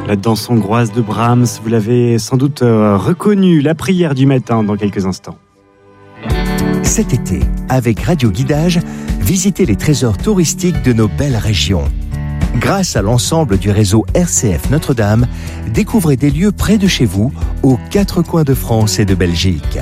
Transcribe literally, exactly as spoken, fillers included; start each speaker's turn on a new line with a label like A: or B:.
A: La danse hongroise de Brahms, vous l'avez sans doute euh, reconnu, la prière du matin dans quelques instants.
B: Cet été, avec Radio Guidage, visitez les trésors touristiques de nos belles régions. Grâce à l'ensemble du réseau R C F Notre-Dame, découvrez des lieux près de chez vous, aux quatre coins de France et de Belgique.